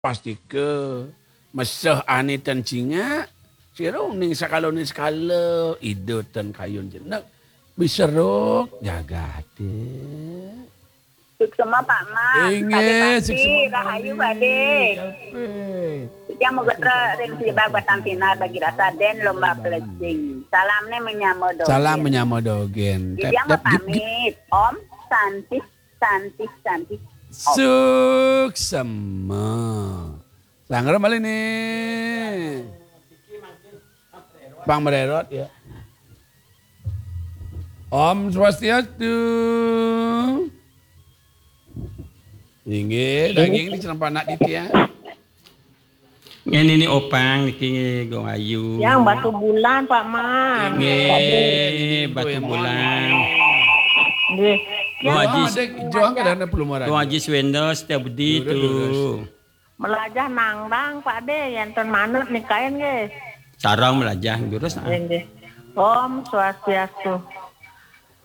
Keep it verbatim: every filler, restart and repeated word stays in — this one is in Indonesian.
pasti ke meseh ani tan cinga sirung ning sakalo ning skala ide tan kayun jenak biseruk jaga teh. Suksema Pak Mak, Inge pasti rahayu bade. Yang mau getra dan sejebak batang pinar bagi rasa den lomba plecing. Salamnya menyamodogen. Salam menyamodogen. Dia mau pamit, Om Santis Santis Santis. Suksema. Sangger balik nih. Bang Mererot ya. Om Swastiastu. Inge daging di cenampanak itu ya. Ini nih opang niki gong ayu. Yang batu bulan Pak Mak. Inge batu bulan. Nggih. Gong Haji juang kadang belum orang. Gong Haji Swendo setiap budi tuh. Melajah nangrang Pak De yanten manut nikahin nggih. Sarang melajah jurus. Nggih. Om Swastiastu.